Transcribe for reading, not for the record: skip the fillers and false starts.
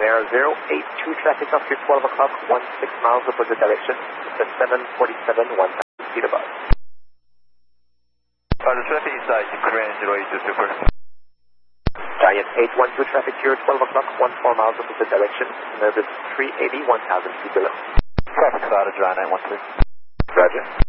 Air 082 traffic off your 12 o'clock, 16 miles opposite direction, the 747, 1,000 feet above. Traffic inside, Korean 082 Super. Giant 812 traffic to your 12 o'clock, 14 miles opposite direction, Nervous 380, 1,000 feet below. Traffic started, dry 913. Roger.